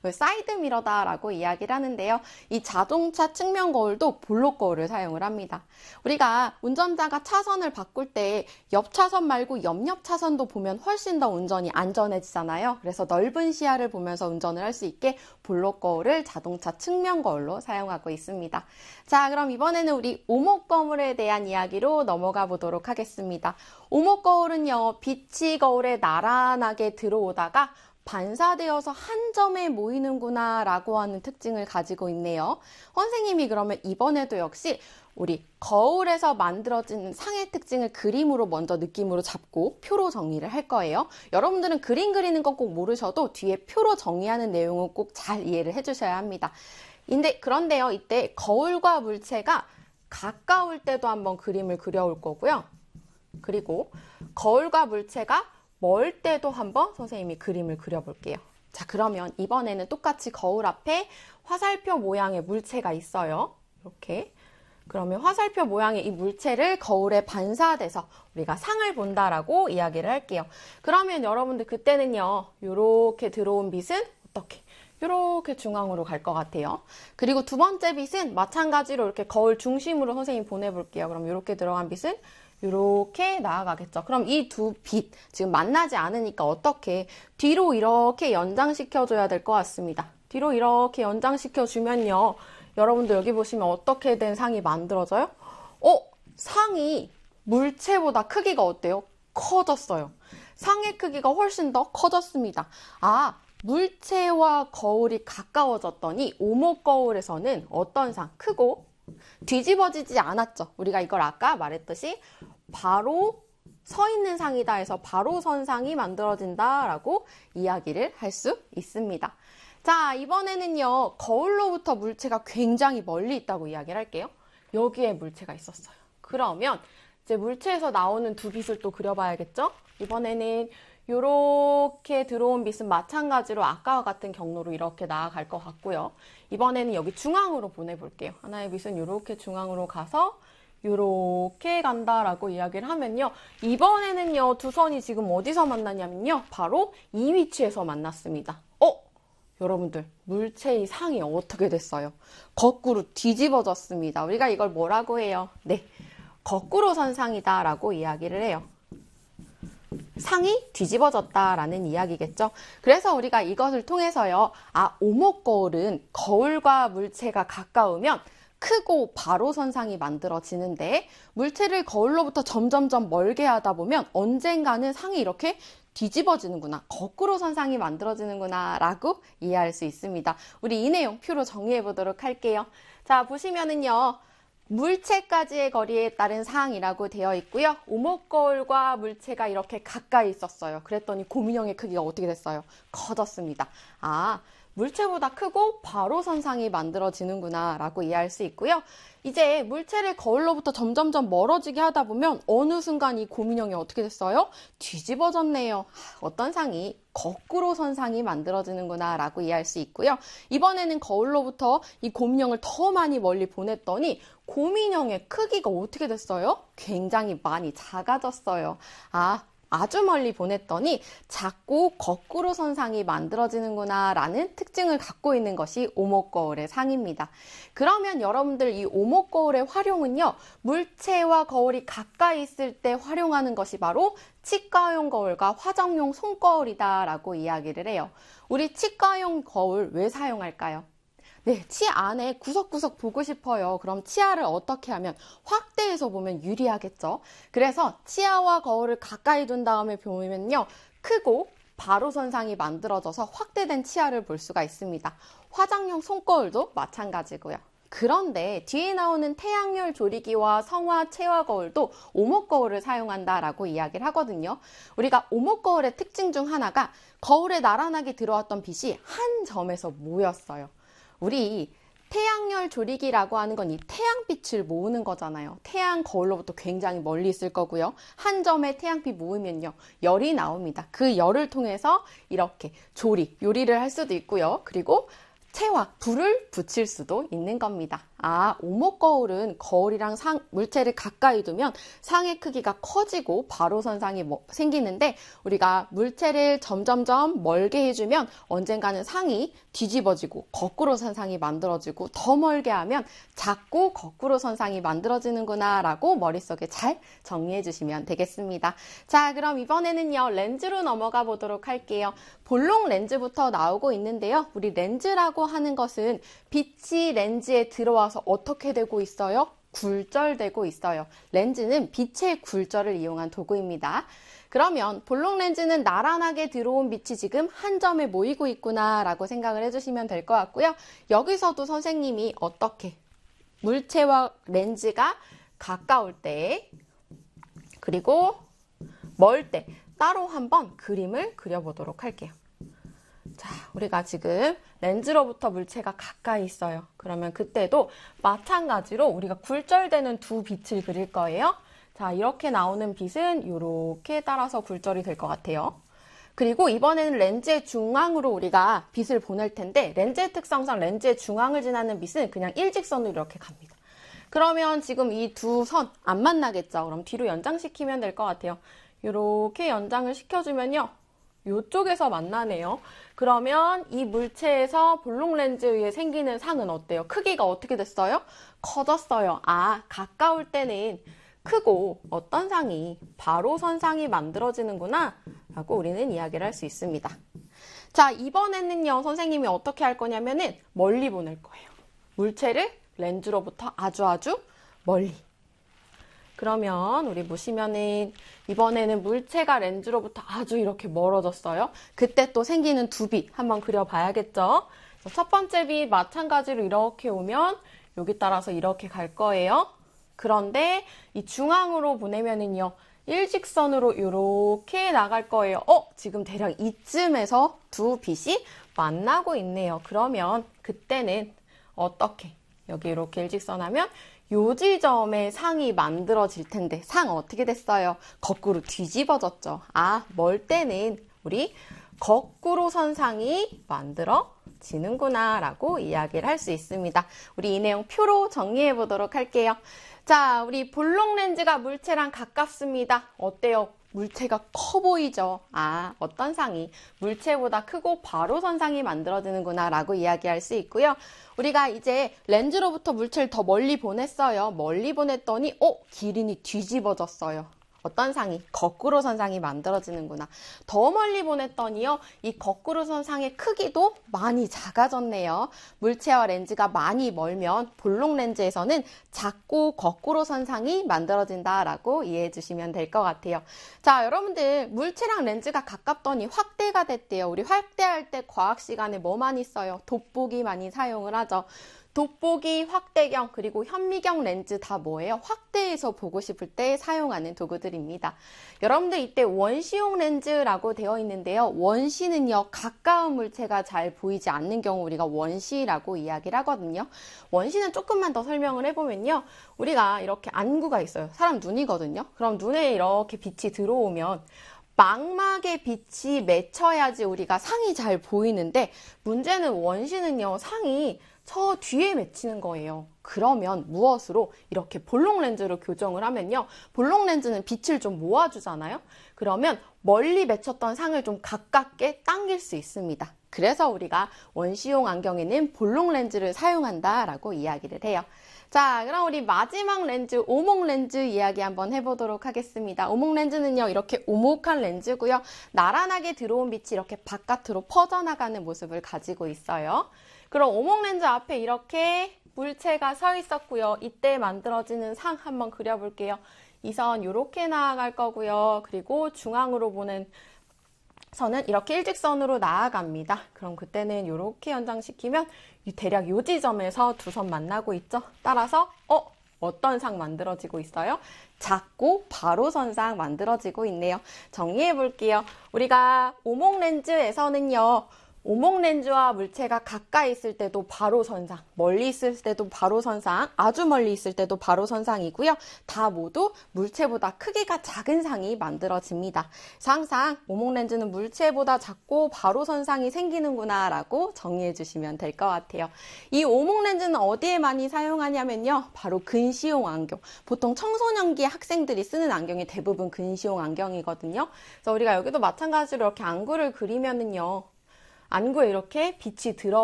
사이드 미러다라고 이야기를 하는데요. 이 자동차 측면 거울도 볼록 거울을 사용을 합니다. 우리가 운전자가 차선을 바꿀 때 옆 차선 말고 옆 차선도 보면 훨씬 더 운전이 안전해지잖아요. 그래서 넓은 시야를 보면서 운전을 할 수 있게 볼록 거울을 자동차 측면 거울로 사용하고 있습니다. 자, 그럼 이번에는 우리 오목 거울에 대한 이야기로 넘어가 보도록 하겠습니다. 오목 거울은요, 빛이 거울에 나란하게 들어오다가 반사되어서 한 점에 모이는구나 라고 하는 특징을 가지고 있네요. 선생님이 그러면 이번에도 역시 우리 거울에서 만들어진 상의 특징을 그림으로 먼저 느낌으로 잡고 표로 정리를 할 거예요. 여러분들은 그림 그리는 건 꼭 모르셔도 뒤에 표로 정리하는 내용은 꼭 잘 이해를 해주셔야 합니다. 그런데요, 이때 거울과 물체가 가까울 때도 한번 그림을 그려올 거고요. 그리고 거울과 물체가 멀 때도 한번 선생님이 그림을 그려볼게요. 자, 그러면 이번에는 똑같이 거울 앞에 화살표 모양의 물체가 있어요. 이렇게. 그러면 화살표 모양의 이 물체를 거울에 반사돼서 우리가 상을 본다라고 이야기를 할게요. 그러면 여러분들 그때는요, 이렇게 들어온 빛은 어떻게? 이렇게 중앙으로 갈 것 같아요. 그리고 두 번째 빛은 마찬가지로 이렇게 거울 중심으로 선생님 보내볼게요. 그럼 이렇게 들어간 빛은 이렇게 나아가겠죠. 그럼 이 두 빛 지금 만나지 않으니까 어떻게 뒤로 이렇게 연장시켜줘야 될 것 같습니다. 뒤로 이렇게 연장시켜주면요. 여러분들 여기 보시면 어떻게 된 상이 만들어져요? 상이 물체보다 크기가 어때요? 커졌어요. 상의 크기가 훨씬 더 커졌습니다. 물체와 거울이 가까워졌더니 오목 거울에서는 어떤 상? 크고 뒤집어지지 않았죠. 우리가 이걸 아까 말했듯이 바로 서 있는 상이다 해서 바로 선 상이 만들어진다라고 이야기를 할 수 있습니다. 자, 이번에는요, 거울로부터 물체가 굉장히 멀리 있다고 이야기를 할게요. 여기에 물체가 있었어요. 그러면 이제 물체에서 나오는 두 빛을 또 그려봐야겠죠? 이번에는 이렇게 들어온 빛은 마찬가지로 아까와 같은 경로로 이렇게 나아갈 것 같고요. 이번에는 여기 중앙으로 보내볼게요. 하나의 빛은 이렇게 중앙으로 가서 이렇게 간다라고 이야기를 하면요. 이번에는요, 두 선이 지금 어디서 만나냐면요. 바로 이 위치에서 만났습니다. 여러분들, 물체의 상이 어떻게 됐어요? 거꾸로 뒤집어졌습니다. 우리가 이걸 뭐라고 해요? 네, 거꾸로 선 상이다라고 이야기를 해요. 상이 뒤집어졌다라는 이야기겠죠. 그래서 우리가 이것을 통해서요. 오목 거울은 거울과 물체가 가까우면 크고 바로 선상이 만들어지는데 물체를 거울로부터 점점점 멀게 하다 보면 언젠가는 상이 이렇게 뒤집어지는구나, 거꾸로 선상이 만들어지는구나 라고 이해할 수 있습니다. 우리 이 내용 표로 정리해 보도록 할게요. 자, 보시면은요. 물체까지의 거리에 따른 상이라고 되어 있고요. 오목 거울과 물체가 이렇게 가까이 있었어요. 그랬더니 곰인형의 크기가 어떻게 됐어요? 커졌습니다. 물체보다 크고 바로 선상이 만들어지는구나 라고 이해할 수 있고요. 이제 물체를 거울로부터 점점점 멀어지게 하다 보면 어느 순간 이 곰인형이 어떻게 됐어요? 뒤집어졌네요. 어떤 상이? 거꾸로 선상이 만들어지는구나 라고 이해할 수 있고요. 이번에는 거울로부터 이 곰인형을 더 많이 멀리 보냈더니 곰인형의 크기가 어떻게 됐어요? 굉장히 많이 작아졌어요. 아주 멀리 보냈더니 작고 거꾸로 선상이 만들어지는구나 라는 특징을 갖고 있는 것이 오목 거울의 상입니다. 그러면 여러분들 이 오목 거울의 활용은요, 물체와 거울이 가까이 있을 때 활용하는 것이 바로 치과용 거울과 화장용 손거울이다 라고 이야기를 해요. 우리 치과용 거울 왜 사용할까요? 네, 치아 안에 구석구석 보고 싶어요. 그럼 치아를 어떻게 하면 확대해서 보면 유리하겠죠? 그래서 치아와 거울을 가까이 둔 다음에 보면요. 크고 바로 선상이 만들어져서 확대된 치아를 볼 수가 있습니다. 화장용 손거울도 마찬가지고요. 그런데 뒤에 나오는 태양열 조리기와 성화 체화 거울도 오목 거울을 사용한다라고 이야기를 하거든요. 우리가 오목 거울의 특징 중 하나가 거울에 나란하게 들어왔던 빛이 한 점에서 모였어요. 우리 태양열 조리기라고 하는 건 이 태양빛을 모으는 거잖아요. 태양 거울로부터 굉장히 멀리 있을 거고요. 한 점에 태양빛 모으면요, 열이 나옵니다. 그 열을 통해서 이렇게 요리를 할 수도 있고요. 그리고 체화, 불을 붙일 수도 있는 겁니다. 오목 거울은 거울이랑 물체를 가까이 두면 상의 크기가 커지고 바로 선상이 생기는데 우리가 물체를 점점점 멀게 해주면 언젠가는 상이 뒤집어지고 거꾸로 선상이 만들어지고 더 멀게 하면 작고 거꾸로 선상이 만들어지는구나 라고 머릿속에 잘 정리해 주시면 되겠습니다. 자, 그럼 이번에는요 렌즈로 넘어가 보도록 할게요. 볼록 렌즈부터 나오고 있는데요. 우리 렌즈라고 하는 것은 빛이 렌즈에 들어와서 어떻게 되고 있어요? 굴절되고 있어요. 렌즈는 빛의 굴절을 이용한 도구입니다. 그러면 볼록 렌즈는 나란하게 들어온 빛이 지금 한 점에 모이고 있구나 라고 생각을 해주시면 될 것 같고요. 여기서도 선생님이 어떻게 물체와 렌즈가 가까울 때 그리고 멀 때 따로 한번 그림을 그려보도록 할게요. 자, 우리가 지금 렌즈로부터 물체가 가까이 있어요. 그러면 그때도 마찬가지로 우리가 굴절되는 두 빛을 그릴 거예요. 자, 이렇게 나오는 빛은 이렇게 따라서 굴절이 될 것 같아요. 그리고 이번에는 렌즈의 중앙으로 우리가 빛을 보낼 텐데 렌즈의 특성상 렌즈의 중앙을 지나는 빛은 그냥 일직선으로 이렇게 갑니다. 그러면 지금 이 두 선 안 만나겠죠? 그럼 뒤로 연장시키면 될 것 같아요. 이렇게 연장을 시켜주면요. 이쪽에서 만나네요. 그러면 이 물체에서 볼록 렌즈에 의해 생기는 상은 어때요? 크기가 어떻게 됐어요? 커졌어요. 가까울 때는 크고 어떤 상이 바로 선상이 만들어지는구나 라고 우리는 이야기를 할 수 있습니다. 자, 이번에는요 선생님이 어떻게 할 거냐면은 멀리 보낼 거예요. 물체를 렌즈로부터 아주 멀리. 그러면 우리 보시면은 이번에는 물체가 렌즈로부터 아주 이렇게 멀어졌어요. 그때 또 생기는 두 빛 한번 그려봐야겠죠. 첫 번째 빛 마찬가지로 이렇게 오면 여기 따라서 이렇게 갈 거예요. 그런데 이 중앙으로 보내면은요 일직선으로 이렇게 나갈 거예요. 지금 대략 이쯤에서 두 빛이 만나고 있네요. 그러면 그때는 어떻게? 여기 이렇게 일직선 하면 요 지점에 상이 만들어질 텐데 상 어떻게 됐어요? 거꾸로 뒤집어졌죠. 멀 때는 우리 거꾸로 선상이 만들어지는구나 라고 이야기를 할 수 있습니다. 우리 이 내용 표로 정리해 보도록 할게요. 자, 우리 볼록 렌즈가 물체랑 가깝습니다. 어때요? 물체가 커 보이죠? 어떤 상이 물체보다 크고 바로 선상이 만들어지는구나 라고 이야기할 수 있고요. 우리가 이제 렌즈로부터 물체를 더 멀리 보냈어요. 멀리 보냈더니 기린이 뒤집어졌어요. 어떤 상이? 거꾸로 선상이 만들어지는구나. 더 멀리 보냈더니요. 이 거꾸로 선상의 크기도 많이 작아졌네요. 물체와 렌즈가 많이 멀면 볼록 렌즈에서는 작고 거꾸로 선상이 만들어진다라고 이해해 주시면 될 것 같아요. 자, 여러분들 물체랑 렌즈가 가깝더니 확대가 됐대요. 우리 확대할 때 과학 시간에 뭐 많이 써요? 돋보기 많이 사용을 하죠. 돋보기, 확대경, 그리고 현미경 렌즈 다 뭐예요? 확대해서 보고 싶을 때 사용하는 도구들입니다. 여러분들 이때 원시용 렌즈라고 되어 있는데요. 원시는요, 가까운 물체가 잘 보이지 않는 경우 우리가 원시라고 이야기를 하거든요. 원시는 조금만 더 설명을 해보면요. 우리가 이렇게 안구가 있어요. 사람 눈이거든요. 그럼 눈에 이렇게 빛이 들어오면 망막에 빛이 맺혀야지 우리가 상이 잘 보이는데 문제는 원시는요, 상이 저 뒤에 맺히는 거예요. 그러면 무엇으로? 이렇게 볼록 렌즈로 교정을 하면요. 볼록 렌즈는 빛을 좀 모아주잖아요. 그러면 멀리 맺혔던 상을 좀 가깝게 당길 수 있습니다. 그래서 우리가 원시용 안경에는 볼록 렌즈를 사용한다라고 이야기를 해요. 자, 그럼 우리 마지막 렌즈, 오목 렌즈 이야기 한번 해보도록 하겠습니다. 오목 렌즈는요, 이렇게 오목한 렌즈고요. 나란하게 들어온 빛이 이렇게 바깥으로 퍼져나가는 모습을 가지고 있어요. 그럼 오목 렌즈 앞에 이렇게 물체가 서 있었고요. 이때 만들어지는 상 한번 그려볼게요. 이 선 이렇게 나아갈 거고요. 그리고 중앙으로 보는 선은 이렇게 일직선으로 나아갑니다. 그럼 그때는 이렇게 연장시키면 대략 이 지점에서 두 선 만나고 있죠. 따라서 어떤 상 만들어지고 있어요? 작고 바로 선상 만들어지고 있네요. 정리해 볼게요. 우리가 오목 렌즈에서는요. 오목 렌즈와 물체가 가까이 있을 때도 바로 선상, 멀리 있을 때도 바로 선상, 아주 멀리 있을 때도 바로 선상이고요. 다 모두 물체보다 크기가 작은 상이 만들어집니다. 그래서 항상 오목 렌즈는 물체보다 작고 바로 선상이 생기는구나 라고 정리해 주시면 될 것 같아요. 이 오목 렌즈는 어디에 많이 사용하냐면요. 바로 근시용 안경. 보통 청소년기 학생들이 쓰는 안경이 대부분 근시용 안경이거든요. 그래서 우리가 여기도 마찬가지로 이렇게 안구를 그리면은요. 안구에 이렇게 빛이 들어